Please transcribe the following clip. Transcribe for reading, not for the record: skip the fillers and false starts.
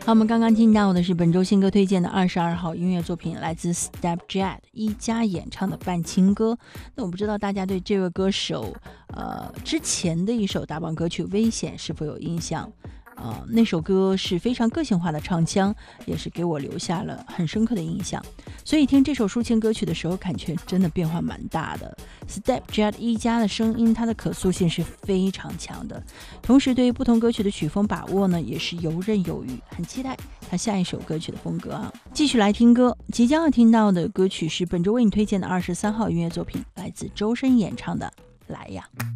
好，我们刚刚听到的是本周新歌推荐的22号音乐作品，来自 Stepjad 一家演唱的伴情歌。那我不知道大家对这位歌手之前的一首打榜歌曲《危险》是否有印象？那首歌是非常个性化的唱腔，也是给我留下了很深刻的印象。所以听这首抒情歌曲的时候，感觉真的变化蛮大的。Stepjad 一家的声音，它的可塑性是非常强的，同时对于不同歌曲的曲风把握呢，也是游刃有余。很期待他下一首歌曲的风格啊！继续来听歌，即将要听到的歌曲是本周为你推荐的23号音乐作品，来自周深演唱的《来呀》。